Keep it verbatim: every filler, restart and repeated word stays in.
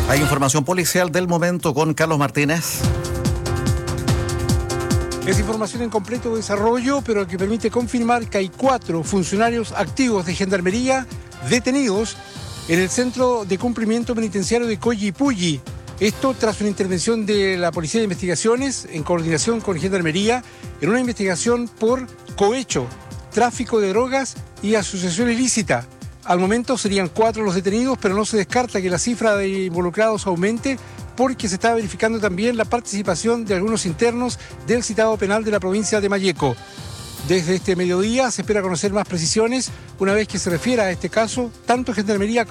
Hay información policial del momento con Carlos Martínez. Es información en completo desarrollo, pero que permite confirmar que hay cuatro funcionarios activos de Gendarmería detenidos en el Centro de Cumplimiento Penitenciario de Coyipulli. Esto tras una intervención de la Policía de Investigaciones en coordinación con Gendarmería en una investigación por cohecho, tráfico de drogas y asociación ilícita. Al momento serían cuatro los detenidos, pero no se descarta que la cifra de involucrados aumente porque se está verificando también la participación de algunos internos del citado penal de la provincia de Malleco. Desde este mediodía se espera conocer más precisiones una vez que se refiera a este caso, tanto Gendarmería